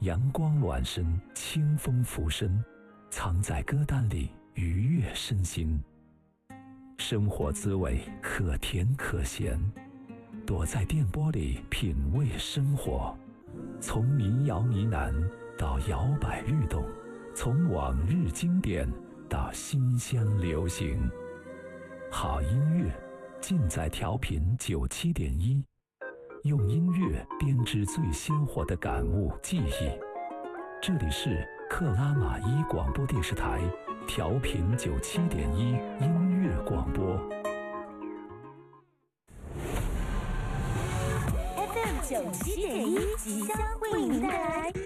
阳光暖身，清风拂身，藏在歌单里愉悦身心。生活滋味可甜可咸，躲在电波里品味生活。从民谣呢喃到摇摆律动，从往日经典到新鲜流行。好音乐尽在调频97.1，用音乐编织最鲜活的感悟记忆。这里是克拉玛依广播电视台调频97.1音乐广播。 FM 97.1即将为您带来